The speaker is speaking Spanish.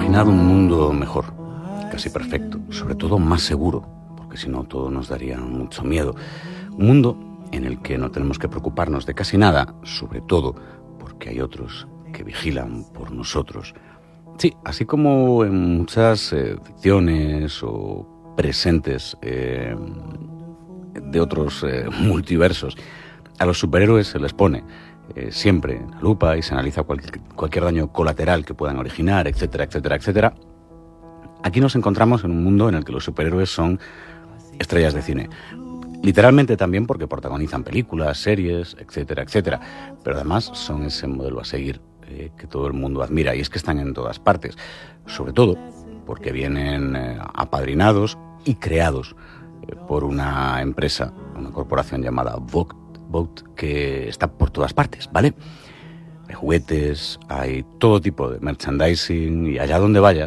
imaginar un mundo mejor, casi perfecto, sobre todo más seguro, porque si no todo nos daría mucho miedo. Un mundo en el que no tenemos que preocuparnos de casi nada, sobre todo porque hay otros que vigilan por nosotros. Sí, así como en muchas ficciones o presentes de otros multiversos, a los superhéroes se les pone siempre en la lupa y se analiza cualquier daño colateral que puedan originar, etcétera, etcétera, etcétera. Aquí nos encontramos en un mundo en el que los superhéroes son estrellas de cine. Literalmente también porque protagonizan películas, series, etcétera, etcétera. Pero además son ese modelo a seguir que todo el mundo admira, y es que están en todas partes. Sobre todo porque vienen apadrinados y creados por una empresa, una corporación llamada Vought, que está por todas partes, ¿vale? Hay juguetes, hay todo tipo de merchandising, y allá donde vayas